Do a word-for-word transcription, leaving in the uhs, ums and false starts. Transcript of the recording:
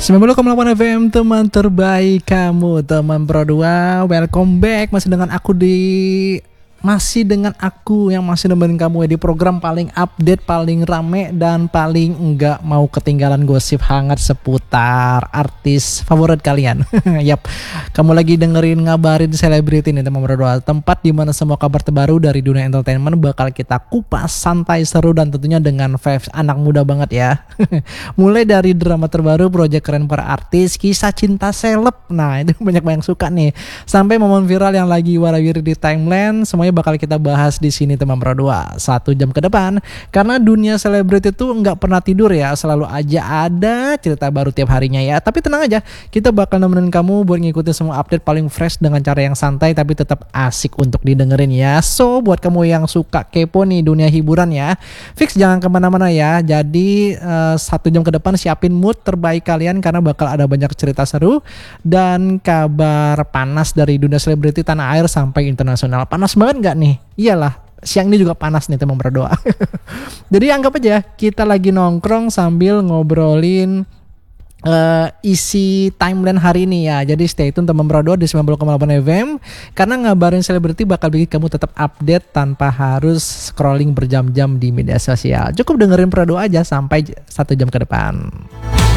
sembilan puluh koma delapan F M, teman terbaik kamu, teman Pro dua. Welcome back, masih dengan aku di Masih dengan aku yang masih nemenin kamu ya di program paling update, paling rame, dan paling enggak mau ketinggalan gosip hangat seputar artis favorit kalian. Yap, kamu lagi dengerin Ngabarin Selebriti nih teman berdua. Tempat dimana semua kabar terbaru dari dunia entertainment bakal kita kupas santai, seru, dan tentunya dengan vibes anak muda banget ya. Mulai dari drama terbaru, proyek keren para artis, kisah cinta seleb, nah itu banyak-banyak suka nih, sampai momen viral yang lagi warawiri di timeline, semuanya bakal kita bahas di sini teman Pro dua satu jam ke depan. Karena dunia selebriti itu nggak pernah tidur ya, selalu aja ada cerita baru tiap harinya ya. Tapi tenang aja, kita bakal nemenin kamu buat ngikutin semua update paling fresh dengan cara yang santai tapi tetap asik untuk didengerin ya. So buat kamu yang suka kepo nih dunia hiburan ya, fix jangan kemana-mana ya. Jadi uh, satu jam ke depan siapin mood terbaik kalian karena bakal ada banyak cerita seru dan kabar panas dari dunia selebriti tanah air sampai internasional. Panas banget nggak nih? Iyalah, siang ini juga panas nih teman berdoa. Jadi anggap aja kita lagi nongkrong sambil ngobrolin uh, isi timeline hari ini ya. Jadi stay tune teman berdoa di sembilan puluh koma delapan F M, karena Ngabarin Selebriti bakal bikin kamu tetap update tanpa harus scrolling berjam-jam di media sosial. Cukup dengerin berdoa aja sampai satu jam ke depan.